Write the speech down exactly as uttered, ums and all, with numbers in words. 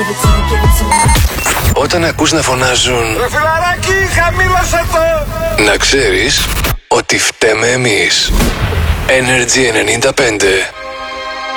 Όταν ακούς να φωνάζουν ρε φιλαράκι, χαμήλωσε το! να ξέρεις ότι φταίμε εμείς. Energy ενενήντα πέντε.